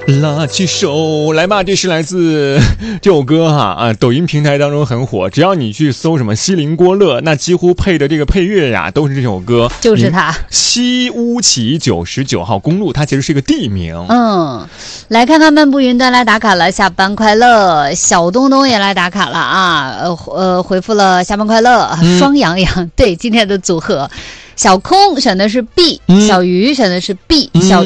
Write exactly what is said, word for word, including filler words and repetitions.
拉起手来吧，这是来自这首歌哈啊，抖音平台当中很火，只要你去搜什么西林郭勒，那几乎配的这个配乐呀都是这首歌， 就是它。 西乌旗九十九号公路，它其实是一个地名。 嗯，来看看漫步云端来打卡了，下班快乐，小东东也来打卡了啊，呃呃回复了下班快乐，双阳阳，对今天的组合。小空选的是 B， 小鱼选的是 B， 小